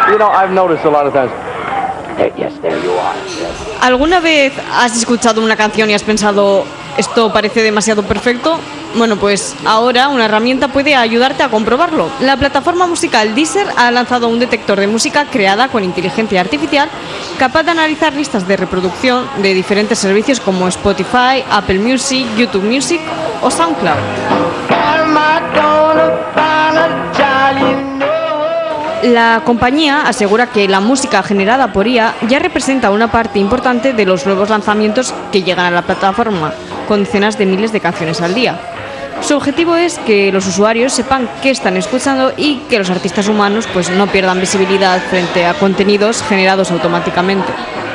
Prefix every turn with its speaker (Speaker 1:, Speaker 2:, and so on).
Speaker 1: I've noticed a lot of times. Yes, there you are. Yes.
Speaker 2: ¿Alguna vez has escuchado una canción y has pensado, esto parece demasiado perfecto? Bueno, pues ahora una herramienta puede ayudarte a comprobarlo. La plataforma musical Deezer ha lanzado un detector de música creada con inteligencia artificial capaz de analizar listas de reproducción de diferentes servicios como Spotify, Apple Music, YouTube Music o SoundCloud. La compañía asegura que la música generada por IA ya representa una parte importante de los nuevos lanzamientos que llegan a la plataforma, con decenas de miles de canciones al día. Su objetivo es que los usuarios sepan qué están escuchando y que los artistas humanos pues no pierdan visibilidad frente a contenidos generados automáticamente.